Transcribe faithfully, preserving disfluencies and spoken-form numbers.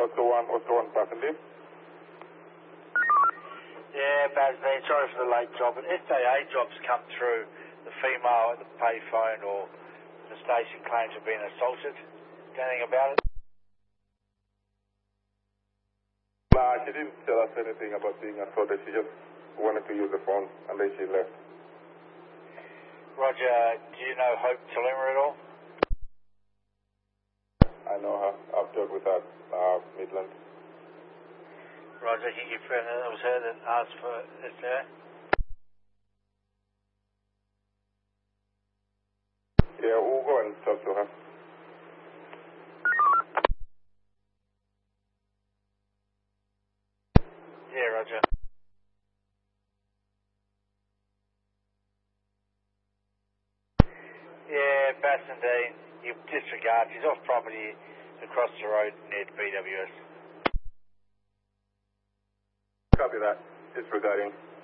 Oscar one, Oscar one, passenger. Yeah, Basdeen, sorry for the late job, but S A A jobs come through. The female at the payphone or the station claims have been assaulted. Anything about it? Nah, she didn't tell us anything about being assaulted. She just wanted to use the phone and then she left. Roger, do you know Hope Talima at all? I know her. I've talked with her, uh, Midland. Roger, can you confirm that it was her that asked for S A A? Yeah, we'll go and talk to her. Yeah, Roger. Yeah, Basdeen, you disregard. She's off property across the road near B W S. Copy that. Disregarding.